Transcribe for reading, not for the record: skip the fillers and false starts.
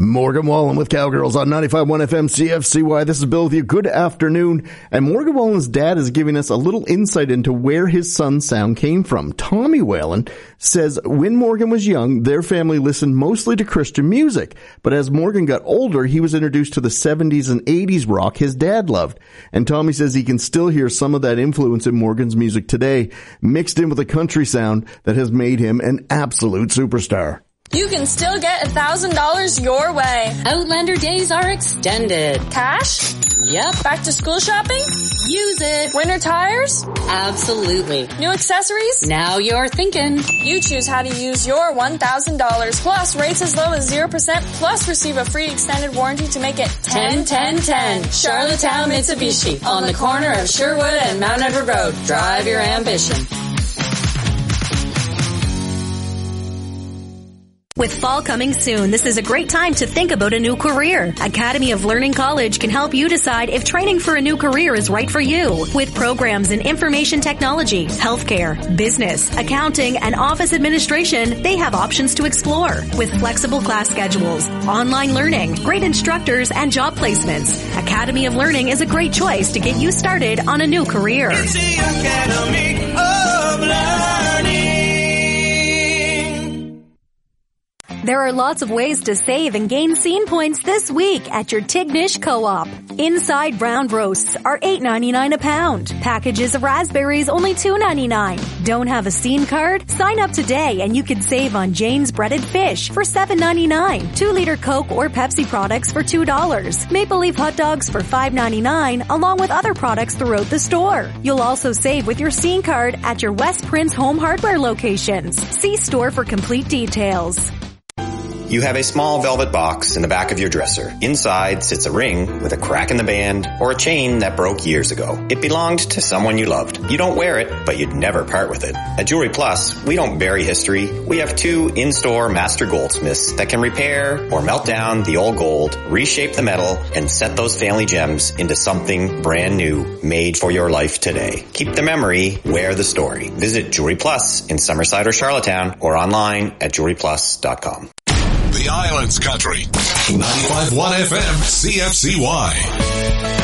Morgan Wallen with Cowgirls on 95.1 FM CFCY. This is Bill with you. Good afternoon. And Morgan Wallen's dad is giving us a little insight into where his son's sound came from. Tommy Whalen says when Morgan was young, their family listened mostly to Christian music. But as Morgan got older, he was introduced to the 70s and 80s rock his dad loved. And Tommy says he can still hear some of that influence in Morgan's music today, mixed in with a country sound that has made him an absolute superstar. You can still get $1,000 your way. Outlander days are extended. Cash? Yep. Back to school shopping? Use it. Winter tires? Absolutely. New accessories? Now you're thinking. You choose how to use your $1,000 plus rates as low as 0% plus receive a free extended warranty to make it 10-10-10. Charlottetown Mitsubishi on the corner of Sherwood and Mount Edward Road. Drive your ambition. With fall coming soon, this is a great time to think about a new career. Academy of Learning College can help you decide if training for a new career is right for you. With programs in information technology, healthcare, business, accounting, and office administration, they have options to explore. With flexible class schedules, online learning, great instructors, and job placements, Academy of Learning is a great choice to get you started on a new career. It's the Academy of Learning. There are lots of ways to save and gain scene points this week at your Tignish Co-op. Inside round roasts are $8.99 a pound. Packages of raspberries only $2.99. Don't have a scene card? Sign up today and you can save on Jane's breaded fish for $7.99. 2-liter Coke or Pepsi products for $2. Maple Leaf hot dogs for $5.99 along with other products throughout the store. You'll also save with your scene card at your West Prince Home Hardware locations. See store for complete details. You have a small velvet box in the back of your dresser. Inside sits a ring with a crack in the band or a chain that broke years ago. It belonged to someone you loved. You don't wear it, but you'd never part with it. At Jewelry Plus, we don't bury history. We have 2 in-store master goldsmiths that can repair or melt down the old gold, reshape the metal, and set those family gems into something brand new made for your life today. Keep the memory, wear the story. Visit Jewelry Plus in Summerside or Charlottetown or online at jewelryplus.com. The Islands Country, 95.1 FM, CFCY.